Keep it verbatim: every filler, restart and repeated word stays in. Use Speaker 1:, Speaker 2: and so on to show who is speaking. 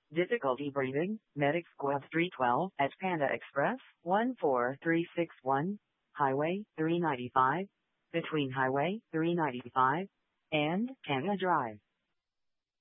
Speaker 1: Difficulty breathing, Medic Squad three twelve at Panda Express, one four three six one, Highway three ninety-five, between Highway three ninety-five and Panda Drive.